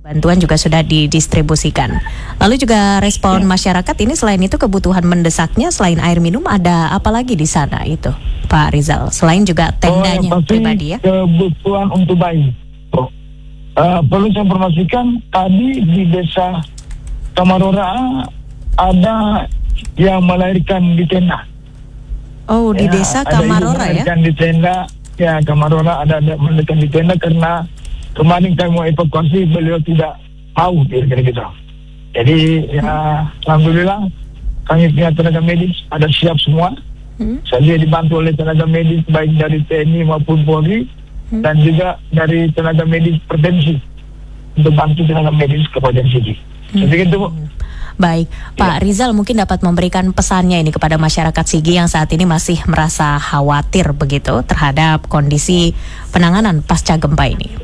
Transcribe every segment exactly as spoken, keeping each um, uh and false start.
Bantuan juga sudah didistribusikan. Lalu juga respon masyarakat ini, selain itu kebutuhan mendesaknya selain air minum ada apa lagi di sana itu, Pak Rizal? Selain juga tendanya oh, pribadi ya? Kebutuhan untuk bayi. Oh. Uh, perlu saya informasikan tadi di desa Kamarora ada yang melahirkan di tenda. Oh, di ya, desa Kamarora ya? Melahirkan di tenda, ya Kamarora ada, ada melahirkan di tenda karena kemarin kami mau evakuasi, beliau tidak mau kira-kira gitu. Jadi ya alhamdulillah kami punya tenaga medis ada siap semua. Hmm. Saya dibantu oleh tenaga medis baik dari T N I maupun Polri hmm. dan juga dari tenaga medis provinsi untuk bantu tenaga medis Kabupaten Sigi. Hmm. Jadi itu. Baik, Pak ya. Rizal mungkin dapat memberikan pesannya ini kepada masyarakat Sigi yang saat ini masih merasa khawatir begitu terhadap kondisi penanganan pasca gempa ini.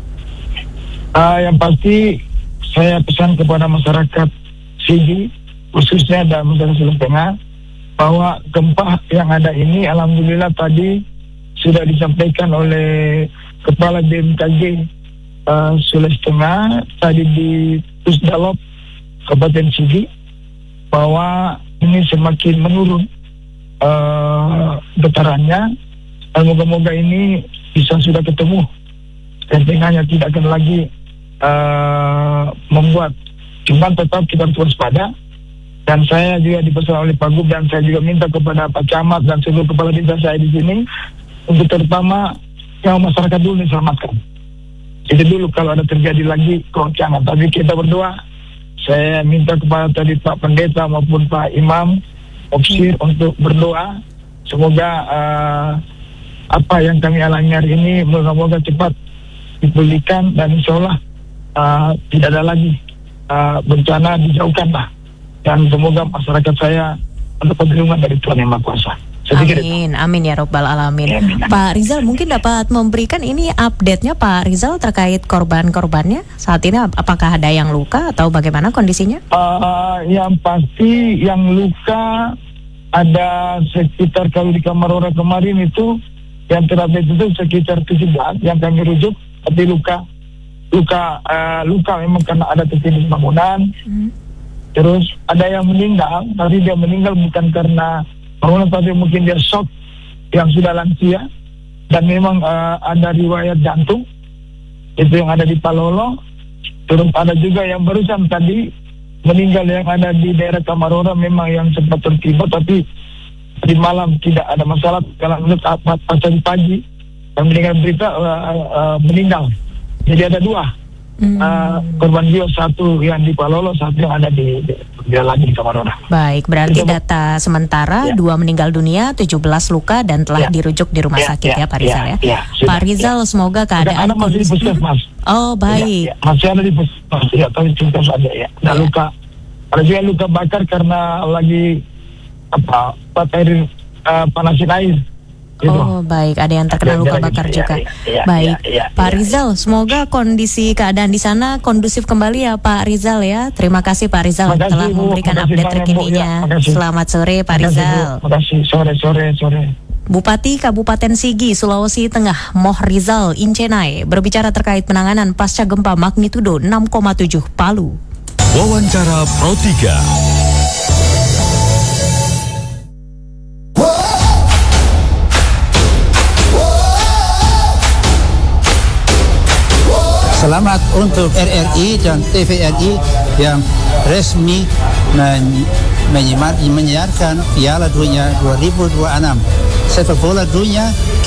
Uh, yang pasti saya pesan kepada masyarakat Sigi khususnya dan masyarakat Sulawesi Tengah bahwa gempa yang ada ini alhamdulillah tadi sudah disampaikan oleh Kepala B M K G uh, Sulawesi Tengah tadi di Pusdalop Kabupaten Sigi bahwa ini semakin menurun uh, getarannya dan moga-moga ini bisa sudah ketemu dan tengahnya tidak akan lagi uh, membuat, cuman tetap kita harus waspada. Dan saya juga dipesan oleh Pak Gub dan saya juga minta kepada Pak Camat dan seluruh kepala desa saya di sini untuk terutama yang masyarakat dulu diselamatkan. Jadi dulu kalau ada terjadi lagi goncangan, tapi kita berdoa. Saya minta kepada tadi Pak Pendeta maupun Pak Imam Opsir untuk berdoa semoga uh, apa yang kami alami hari ini moga-moga cepat dipulihkan dan insya Allah uh, tidak ada lagi uh, bencana, dijauhkan lah, dan semoga masyarakat saya mendapat perlindungan dari Tuhan Yang Maha Kuasa. Amin, amin ya Rabbal Alamin. Ya, amin. Pak Rizal mungkin dapat memberikan ini update-nya Pak Rizal terkait korban-korbannya saat ini, apakah ada yang luka atau bagaimana kondisinya? Uh, yang pasti yang luka ada sekitar, kalau di Kamarora kemarin itu yang terupdate itu sekitar tujuh belas yang kami rujuk, tapi luka luka uh, luka memang karena ada tertindih bangunan. Hmm. Terus ada yang meninggal, tapi dia meninggal bukan karena bangunan, tapi mungkin dia shock yang sudah lansia dan memang uh, ada riwayat jantung itu yang ada di Palolo. Terus ada juga yang barusan tadi meninggal yang ada di daerah Kamarora, memang yang sempat tertiba tapi di malam tidak ada masalah. Kalau menurut pasca di pagi yang meninggal berita uh, uh, meninggal, jadi ada dua hmm. uh, korban jiwa, satu yang di Palolo, satu yang ada di, di, di lagi di Kamarora. Baik, berarti data sementara ya. Dua meninggal dunia, tujuh belas luka dan telah ya. dirujuk di rumah ya, sakit ya, ya Pak Rizal ya. ya. ya Pak Rizal ya. Semoga keadaan ada masih di puskesmas. Oh baik. Ya, ya. Masih ada di puskesmas ya, tapi puskesmas saja ya. Ada ya. luka, ada juga luka bakar karena lagi apa, apa air uh, panasin air. Oh baik, ada yang terkena luka bakar ya, juga. Ya, ya, baik, ya, ya, Pak ya, Rizal, ya. Semoga kondisi keadaan di sana kondusif kembali ya Pak Rizal ya. Terima kasih Pak Rizal makasih, telah memberikan Bu, update terkininya. Ya, selamat sore Pak makasih, Rizal. Terima kasih, sore sore sore. Bupati Kabupaten Sigi, Sulawesi Tengah, Moh Rizal Incenai berbicara terkait penanganan pasca gempa magnitudo enam koma tujuh Palu. Wawancara Pro tiga. Selamat untuk R R I dan T V R I yang resmi men- menyiarkan Piala Dunia dua ribu dua puluh enam. Sepak bola dunia